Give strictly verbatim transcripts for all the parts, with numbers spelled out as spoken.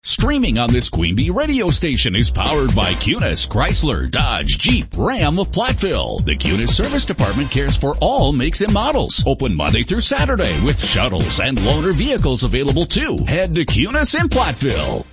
Streaming on this Queen Bee radio station is powered by Cunis, Chrysler, Dodge, Jeep, Ram of Platteville. The Cunis Service Department cares for all makes and models. Open Monday through Saturday with shuttles and loaner vehicles available too. Head to Cunis in Platteville.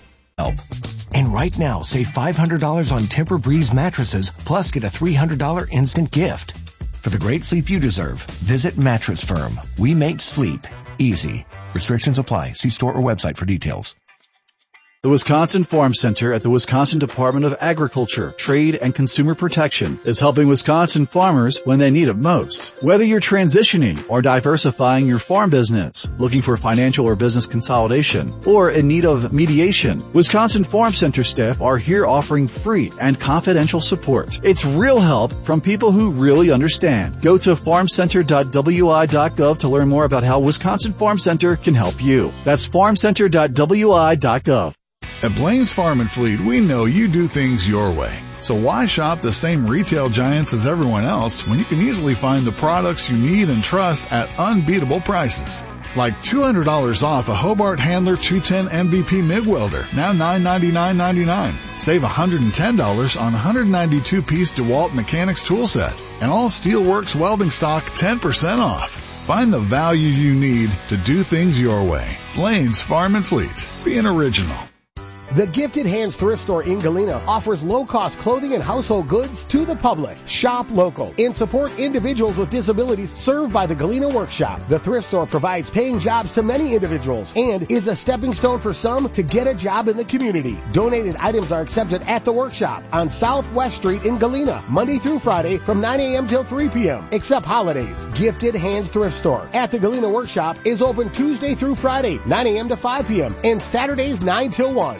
And right now, save five hundred dollars on Tempur-Breeze mattresses, plus get a three hundred dollars instant gift. For the great sleep you deserve, visit Mattress Firm. We make sleep easy. Restrictions apply. See store or website for details. The Wisconsin Farm Center at the Wisconsin Department of Agriculture, Trade, and Consumer Protection is helping Wisconsin farmers when they need it most. Whether you're transitioning or diversifying your farm business, looking for financial or business consolidation, or in need of mediation, Wisconsin Farm Center staff are here offering free and confidential support. It's real help from people who really understand. Go to farm center dot w i dot gov to learn more about how Wisconsin Farm Center can help you. That's farm center dot w i dot gov. At Blaine's Farm and Fleet, we know you do things your way. So why shop the same retail giants as everyone else when you can easily find the products you need and trust at unbeatable prices? Like two hundred dollars off a Hobart Handler two ten M V P MIG welder, now nine ninety-nine ninety-nine. Save one hundred ten dollars on one hundred ninety-two piece DeWalt Mechanics tool set. And all Steelworks welding stock ten percent off. Find the value you need to do things your way. Blaine's Farm and Fleet. Be an original. The Gifted Hands Thrift Store in Galena offers low-cost clothing and household goods to the public. Shop local and support individuals with disabilities served by the Galena Workshop. The thrift store provides paying jobs to many individuals and is a stepping stone for some to get a job in the community. Donated items are accepted at the workshop on Southwest Street in Galena, Monday through Friday from nine a.m. till three p.m. except holidays. Gifted Hands Thrift Store at the Galena Workshop is open Tuesday through Friday, nine a.m. to five p.m. and Saturdays nine till one.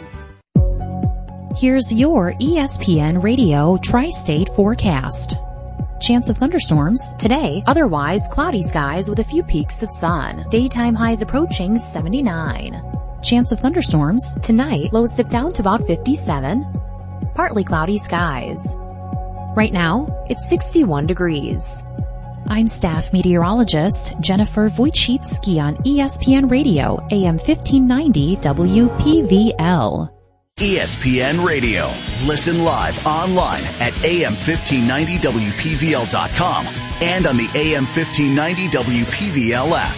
Here's your E S P N Radio Tri-State forecast. Chance of thunderstorms today, otherwise cloudy skies with a few peaks of sun. Daytime highs approaching seventy-nine. Chance of thunderstorms tonight, lows dip down to about fifty-seven. Partly cloudy skies. Right now, it's sixty-one degrees. I'm staff meteorologist Jennifer Wojcicki on E S P N Radio, A M fifteen ninety W P V L. E S P N Radio. Listen live online at A M fifteen ninety W P V L dot com and on the A M fifteen ninety W P V L app.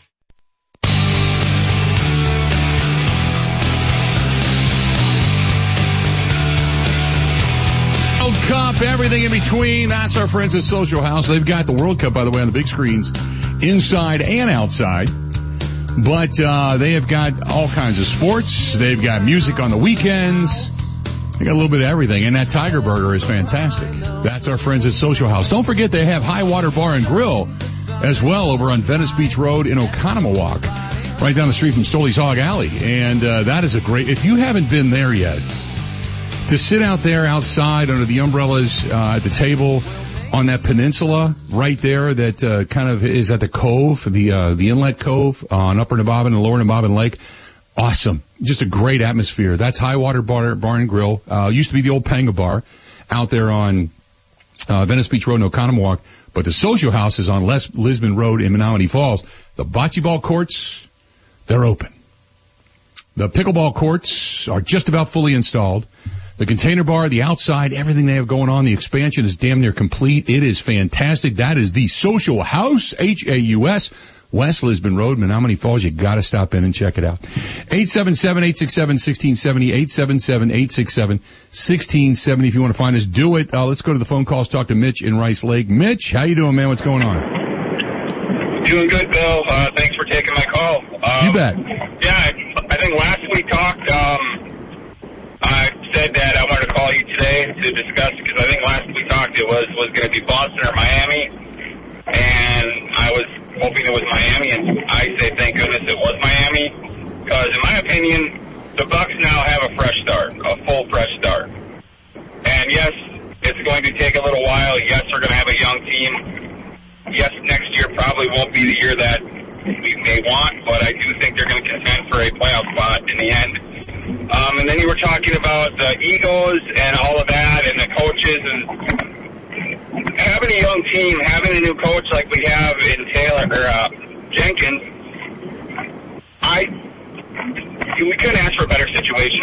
World Cup, everything in between. That's our friends at Social House. They've got the World Cup, by the way, on the big screens, inside and outside. But uh they have got all kinds of sports. They've got music on the weekends. They got a little bit of everything. And that Tiger Burger is fantastic. That's our friends at Social House. Don't forget they have High Water Bar and Grill as well over on Venice Beach Road in Oconomowoc, right down the street from Stoley's Hog Alley. And uh that is a great, if you haven't been there yet, to sit out there outside under the umbrellas uh at the table on that peninsula right there that uh, kind of is at the cove, the uh, the inlet cove on Upper Nebobbin and Lower Nebobbin Lake. Awesome. Just a great atmosphere. That's High Water Bar, Bar and Grill. Uh, used to be the old Panga Bar out there on uh, Venice Beach Road in Oconomowoc. But the Social House is on Les- Lisbon Road in Menominee Falls. The bocce ball courts, they're open. The pickleball courts are just about fully installed. The container bar, the outside, everything they have going on, the expansion is damn near complete. It is fantastic. That is the Social House, H A U S, West Lisbon Road, Menominee Falls. You gotta stop in and check it out. eight seven seven, eight six seven, one six seven zero, eight seven seven, eight six seven, one six seven zero. If you want to find us, do it. Uh, let's go to the phone calls, talk to Mitch in Rice Lake. Mitch, how you doing, man? What's going on? Doing good, Bill. Uh, thanks for taking my call. Um, you bet. Yeah, I, I think last we talked, um, I said that I wanted to call you today to discuss, because I think last we talked it was, was going to be Boston or Miami, and I was hoping it was Miami, and I say thank goodness it was Miami, because in my opinion, the Bucks now have a fresh start, a full fresh start. And yes, it's going to take a little while. Yes, we're going to have a young team. Yes, next year probably won't be the year that we may want, but I do think they're going to contend for a playoff spot in the end. Um, and then you were talking about the egos and all of that and the coaches, and having a young team, having a new coach like we have in Taylor or uh, Jenkins, I we couldn't ask for a better situation.